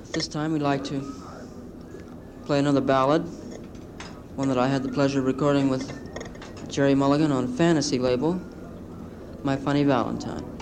This time we'd like to play another ballad, one that I had the pleasure of recording with Jerry Mulligan on Fantasy label, My Funny Valentine.